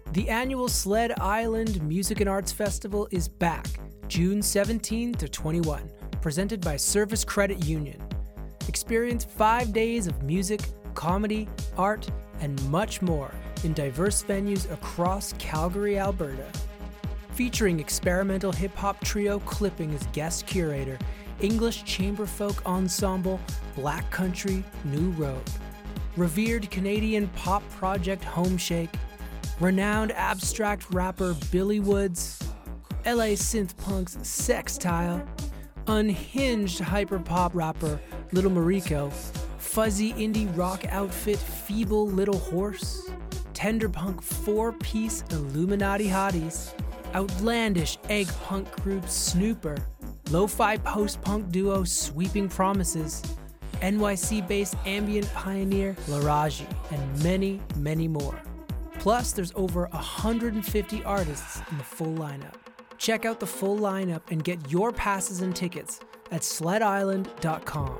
The annual Sled Island Music and Arts Festival is back, June 17 to 21, presented by Service Credit Union. Experience 5 days of music, comedy, art, and much more in diverse venues across Calgary, Alberta. Featuring experimental hip-hop trio Clipping as guest curator, English chamber folk ensemble Black Country New Road, revered Canadian pop project Homeshake, renowned abstract rapper Billy Woods, LA synth punks Sextile, unhinged hyperpop rapper Little Mariko, fuzzy indie rock outfit Feeble Little Horse, tender punk four-piece Illuminati Hotties, outlandish egg punk group Snooper, lo-fi post-punk duo Sweeping Promises, NYC-based ambient pioneer Laraji, and many, many more. Plus, there's over 150 artists in the full lineup. Check out the full lineup and get your passes and tickets at sledisland.com.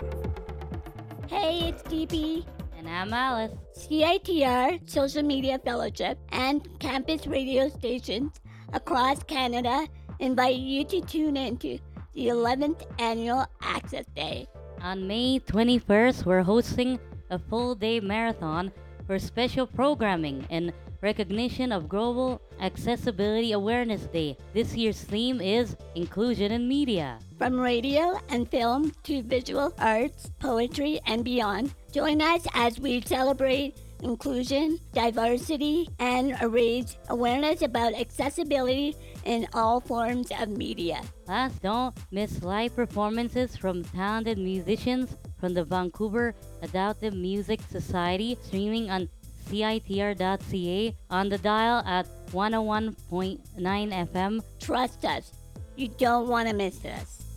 Hey, it's DP. And I'm Alice. CITR, Social Media Fellowship, and campus radio stations across Canada invite you to tune into the 11th Annual Access Day. On May 21st, we're hosting a full-day marathon for special programming in recognition of Global Accessibility Awareness Day. This year's theme is Inclusion in Media. From radio and film to visual arts, poetry, and beyond, join us as we celebrate inclusion, diversity, and raise awareness about accessibility in all forms of media. Plus, don't miss live performances from talented musicians from the Vancouver Adaptive Music Society, streaming on CITR.ca, on the dial at 101.9 FM. Trust us, you don't want to miss this.